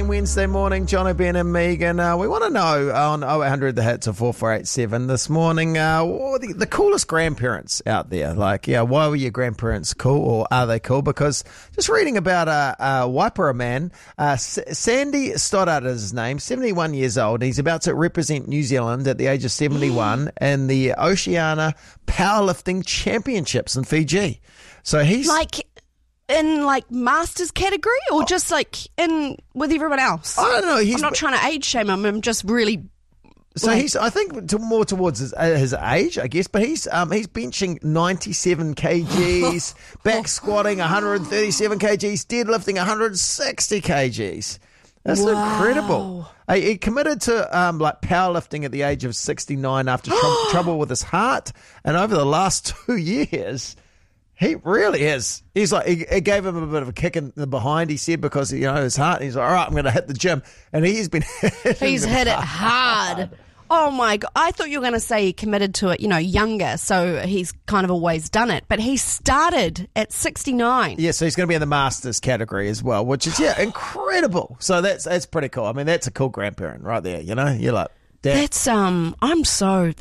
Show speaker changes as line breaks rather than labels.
Wednesday morning. Jono, Ben and Megan. We want to know on 0800 the hits of 4487 this morning, what are the coolest grandparents out there. Like, why were your grandparents cool, or are they cool? Because just reading about a Waipara man, Sandy Stoddart is his name, 71 years old. He's about to represent New Zealand at the age of 71 in the Oceania Powerlifting Championships in Fiji. So he's
in masters category, or just in with everyone else?
I don't know.
I'm not trying to age shame him. I'm just really.
So he's, I think, more towards his age, I guess. But he's benching 97 kgs, back squatting 137 kgs, deadlifting 160 kgs. That's incredible. He committed to powerlifting at the age of 69 after trouble with his heart, and over the last 2 years. He really is. He's it gave him a bit of a kick in the behind, he said, because, his heart. He's like, all right, I'm going to hit the gym. And he's been
He's hit it hard. Oh, my God. I thought you were going to say he committed to it, younger, so he's kind of always done it. But he started at 69.
Yeah, so he's going to be in the Masters category as well, which is, incredible. So that's pretty cool. I mean, that's a cool grandparent right there, You're like, Dad.
That's, I'm so...